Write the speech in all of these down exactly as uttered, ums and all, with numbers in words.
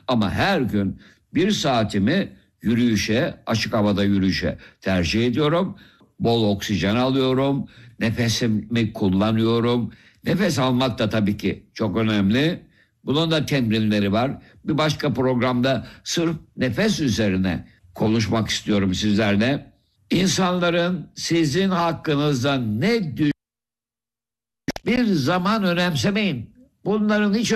Ama her gün bir saatimi yürüyüşe, açık havada yürüyüşe tercih ediyorum. Bol oksijen alıyorum, nefesimi kullanıyorum. Nefes almak da tabii ki çok önemli. Bunun da temrinleri var. Bir başka programda sırf nefes üzerine konuşmak istiyorum sizlerle. İnsanların sizin hakkınızda ne düş bir zaman önemsemeyin. Bunların hiç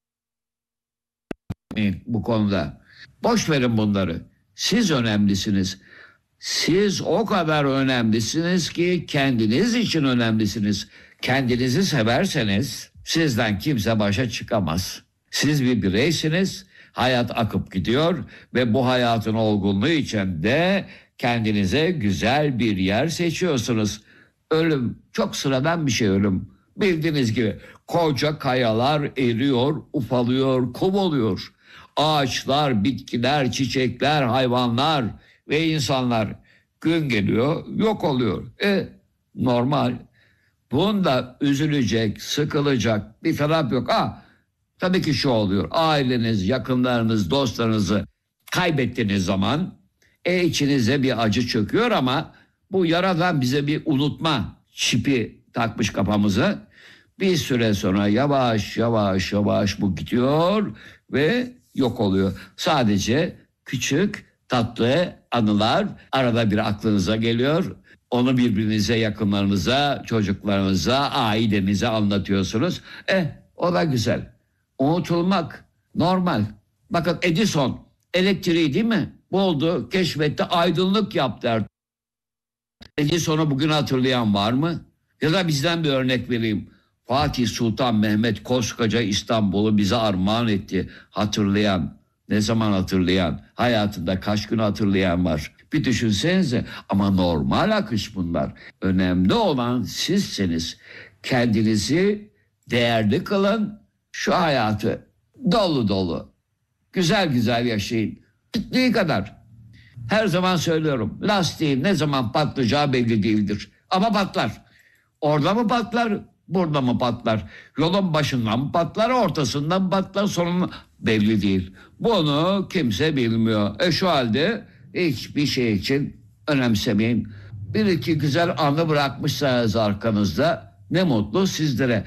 önemsemeyin bu konuda. Boş verin bunları. Siz önemlisiniz. Siz o kadar önemlisiniz ki kendiniz için önemlisiniz. Kendinizi severseniz sizden kimse başa çıkamaz. Siz bir bireysiniz. Hayat akıp gidiyor ve bu hayatın olgunluğu için de kendinize güzel bir yer seçiyorsunuz. Ölüm çok sıradan bir şey ölüm. Bildiğiniz gibi koca kayalar eriyor, ufalıyor, kum oluyor. Ağaçlar, bitkiler, çiçekler, hayvanlar ve insanlar gün geliyor yok oluyor. E normal. Bunda üzülecek, sıkılacak bir taraf yok. Ha, tabii ki şu oluyor. Aileniz, yakınlarınız, dostlarınızı kaybettiğiniz zaman e içinize bir acı çöküyor ama bu yaradan bize bir unutma çipi takmış kafamıza. Bir süre sonra yavaş yavaş yavaş bu gidiyor ve yok oluyor. Sadece küçük tatlı anılar arada bir aklınıza geliyor. Onu birbirinize, yakınlarınıza, çocuklarınıza, ailenize anlatıyorsunuz. Eh o da güzel. Unutulmak normal. Bakın Edison elektriği değil mi? Buldu, keşfetti, aydınlık yaptı. Edison'u bugün hatırlayan var mı? Ya da bizden bir örnek vereyim. Fatih Sultan Mehmet koskoca İstanbul'u bize armağan etti. Hatırlayan, ne zaman hatırlayan, hayatında kaç gün hatırlayan var. Bir düşünsenize ama normal akış bunlar. Önemli olan sizsiniz. Kendinizi değerli kılın. Şu hayatı dolu dolu, güzel güzel yaşayın. Bittiği kadar. Her zaman söylüyorum. Lastiğin ne zaman patlayacağı belli değildir. Ama patlar. Orada mı patlar, burada mı patlar? Yolun başından mı patlar, ortasından mı patlar, sonunda belli değil. Bunu kimse bilmiyor. E şu halde hiçbir şey için önemsemeyin. Bir iki güzel anı bırakmışsanız arkanızda ne mutlu sizlere.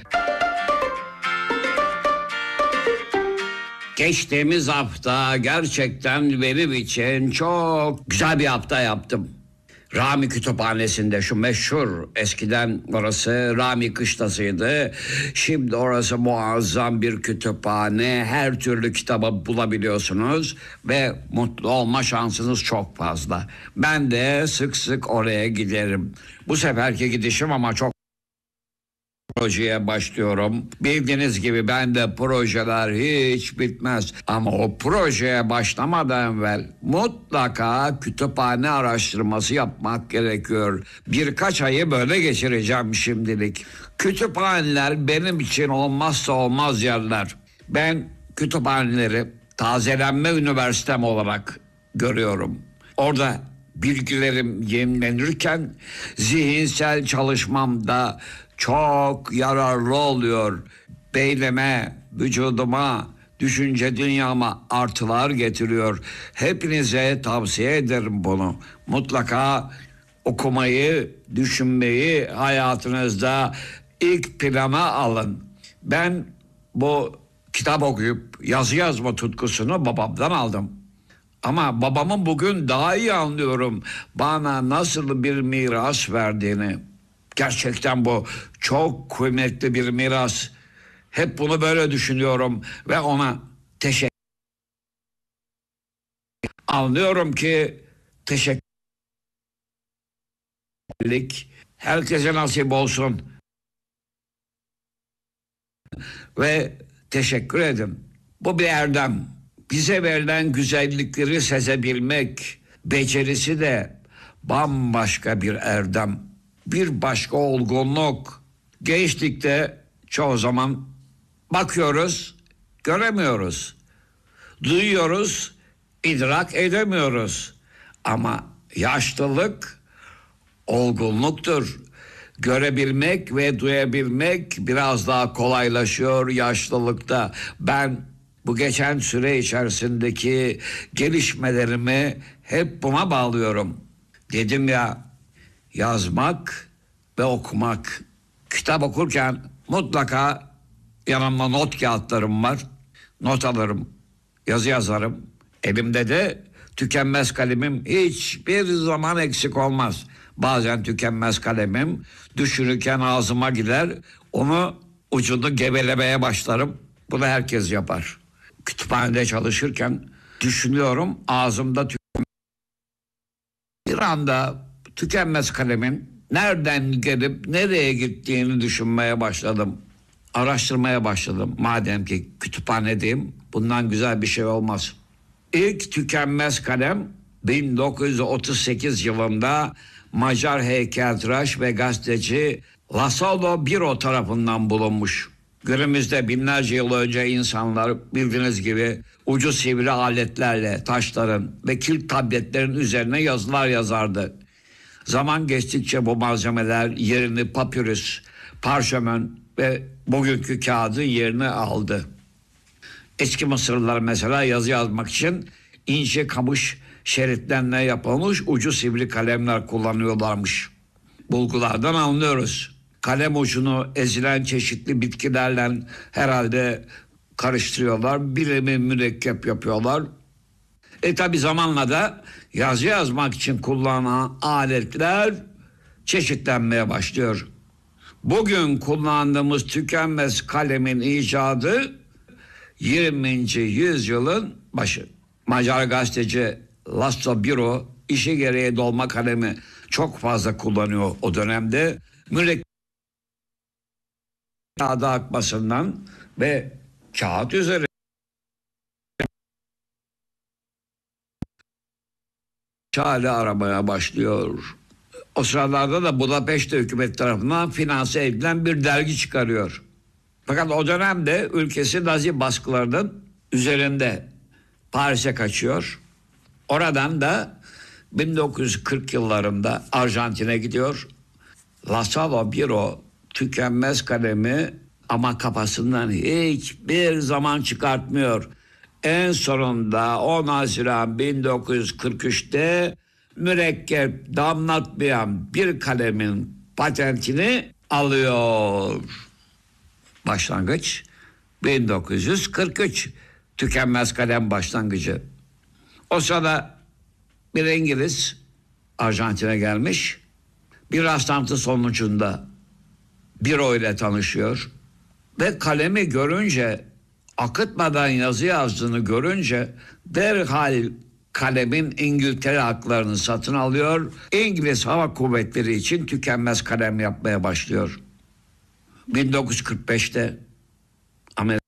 Geçtiğimiz hafta gerçekten benim için çok güzel bir hafta yaptım. Rami Kütüphanesi'nde, şu meşhur, eskiden orası Rami Kışlası'ydı. Şimdi orası muazzam bir kütüphane. Her türlü kitabı bulabiliyorsunuz ve mutlu olma şansınız çok fazla. Ben de sık sık oraya giderim. Bu seferki gidişim ama çok projeye başlıyorum. Bildiğiniz gibi bende projeler hiç bitmez. Ama o projeye başlamadan evvel mutlaka kütüphane araştırması yapmak gerekiyor. Birkaç ayı böyle geçireceğim şimdilik. Kütüphaneler benim için olmazsa olmaz yerler. Ben kütüphaneleri tazelenme üniversitem olarak görüyorum. Orada bilgilerim yenilenirken zihinsel çalışmamda çok yararlı oluyor. Beynime, vücuduma, düşünce dünyama artılar getiriyor. Hepinize tavsiye ederim bunu. Mutlaka okumayı, düşünmeyi hayatınızda ilk plana alın. Ben bu kitap okuyup yazı yazma tutkusunu babamdan aldım. Ama babamın bugün daha iyi anlıyorum bana nasıl bir miras verdiğini. Gerçekten bu çok kıymetli bir miras. Hep bunu böyle düşünüyorum ve ona teşekkür anlıyorum ki teşekkürlik herkese nasip olsun ve teşekkür edin. Bu bir erdem. Bize verilen güzellikleri sezebilmek becerisi de bambaşka bir erdem. Bir başka olgunluk. Gençlikte çoğu zaman bakıyoruz, göremiyoruz. Duyuyoruz, idrak edemiyoruz. Ama yaşlılık olgunluktur. Görebilmek ve duyabilmek biraz daha kolaylaşıyor yaşlılıkta. Ben Bu geçen süre içerisindeki gelişmelerimi hep buna bağlıyorum. Dedim ya, yazmak ve okumak. Kitap okurken mutlaka yanımda not kağıtlarım var. Not alırım, yazı yazarım. Elimde de tükenmez kalemim hiçbir zaman eksik olmaz. Bazen tükenmez kalemim düşürürken ağzıma gider. Onu ucunu gevelemeye başlarım. Bunu herkes yapar. Kütüphanede çalışırken düşünüyorum, ağzımda tükenmez. Bir anda tükenmez kalemin nereden gelip nereye gittiğini düşünmeye başladım. Araştırmaya başladım. Madem ki kütüphanedeyim, bundan güzel bir şey olmaz. İlk tükenmez kalem bin dokuz yüz otuz sekiz yılında Macar heykeltıraş ve gazeteci Laszlo Biro tarafından bulunmuş. Günümüzde binlerce yıl önce insanlar bildiğiniz gibi ucu sivri aletlerle taşların ve kil tabletlerin üzerine yazılar yazardı. Zaman geçtikçe bu malzemeler yerini papyrus, parşömen ve bugünkü kağıdın yerini aldı. Eski Mısırlılar mesela yazı yazmak için ince kamış şeritlerle yapılmış ucu sivri kalemler kullanıyorlarmış. Bulgulardan anlıyoruz. Kalem ucunu ezilen çeşitli bitkilerle herhalde karıştırıyorlar. Birimi mürekkep yapıyorlar. E tabi zamanla da yazı yazmak için kullanılan aletler çeşitlenmeye başlıyor. Bugün kullandığımız tükenmez kalemin icadı yirminci yüzyılın başı. Macar gazeteci Laszlo Biro işi gereği dolma kalemi çok fazla kullanıyor o dönemde. Mürekkep kağıda akmasından ve kağıt üzeri çare aramaya başlıyor. O sıralarda da Budapeşte hükümet tarafından finanse edilen bir dergi çıkarıyor. Fakat o dönemde ülkesi Nazi baskılarının üzerinde Paris'e kaçıyor. Oradan da bin dokuz yüz kırk yıllarında Arjantin'e gidiyor. Laszlo Biro tükenmez kalemi ama kafasından hiçbir zaman çıkartmıyor. En sonunda on Haziran bin dokuz yüz kırk üçte mürekkep damlatmayan bir kalemin patentini alıyor. Başlangıç bin dokuz yüz kırk üç tükenmez kalem başlangıcı. O sırada bir İngiliz Arjantin'e gelmiş. Bir rastlantı sonucunda Biro ile tanışıyor ve kalemi görünce, akıtmadan yazı yazdığını görünce derhal kalemin İngiltere haklarını satın alıyor. İngiliz Hava Kuvvetleri için tükenmez kalem yapmaya başlıyor. bin dokuz yüz kırk beşte Amerika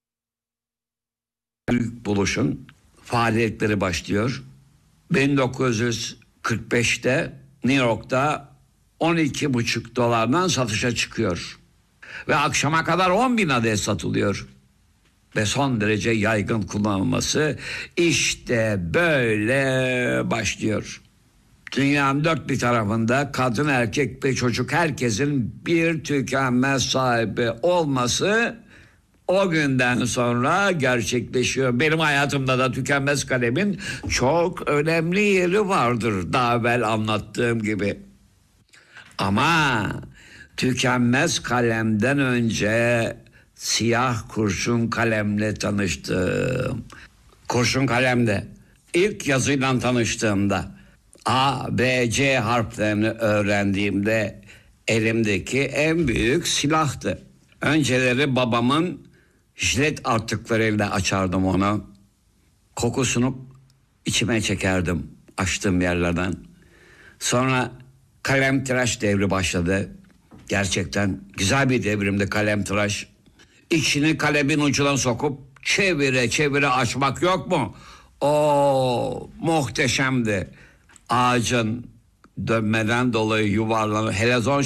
Büyük Buluş'un faaliyetleri başlıyor. bin dokuz yüz kırk beşte New York'ta on iki buçuk dolardan satışa çıkıyor. Ve akşama kadar on bin adet satılıyor. Ve son derece yaygın kullanılması işte böyle başlıyor. Dünyanın dört bir tarafında kadın, erkek ve çocuk herkesin bir tükenmez sahibi olması o günden sonra gerçekleşiyor. Benim hayatımda da tükenmez kalemin çok önemli yeri vardır, daha evvel anlattığım gibi. Ama tükenmez kalemden önce siyah kurşun kalemle tanıştım. Kurşun kalemde ilk yazıyla tanıştığımda, A, B, C harflerini öğrendiğimde elimdeki en büyük silahtı. Önceleri babamın jilet artıklarıyla açardım onu. Kokusunu içime çekerdim açtığım yerlerden. Sonra kalem tıraş devri başladı. Gerçekten güzel bir devrimdi kalem tıraş. İçini kalemin ucuna sokup çevire çevire açmak yok mu? O muhteşemdi. Ağacın dönmeden dolayı yuvarlanan helezon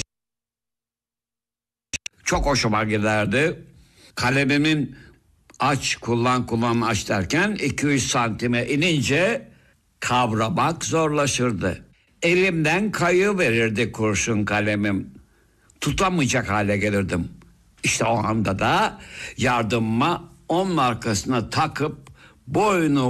çok hoşuma giderdi. Kalemimin aç kullan kullan aç derken iki üç santime inince kavramak zorlaşırdı. Elimden kayıverirdi kurşun kalemim. Tutamayacak hale gelirdim. İşte o anda da yardımıma onun arkasına takıp boynu